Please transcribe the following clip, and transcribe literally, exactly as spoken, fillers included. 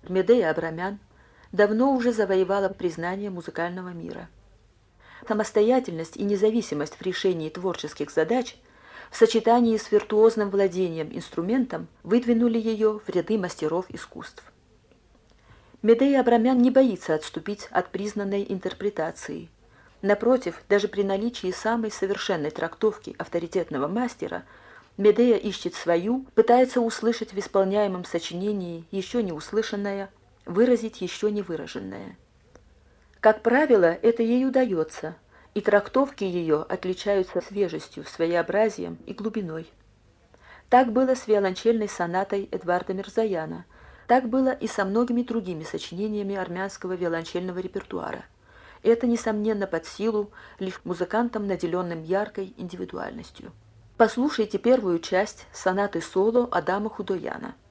Медея Абрамян давно уже завоевала признание музыкального мира. Самостоятельность и независимость в решении творческих задач в сочетании с виртуозным владением инструментом выдвинули ее в ряды мастеров искусств. Медея Абрамян не боится отступить от признанной интерпретации. Напротив, даже при наличии самой совершенной трактовки авторитетного мастера, Медея ищет свою, пытается услышать в исполняемом сочинении еще не услышанное, выразить еще не выраженное. Как правило, это ей удается, и трактовки ее отличаются свежестью, своеобразием и глубиной. Так было с виолончельной сонатой Эдварда Мирзояна, так было и со многими другими сочинениями армянского виолончельного репертуара. Это, несомненно, под силу лишь музыкантам, наделенным яркой индивидуальностью. Послушайте первую часть сонаты соло Адама Худояна.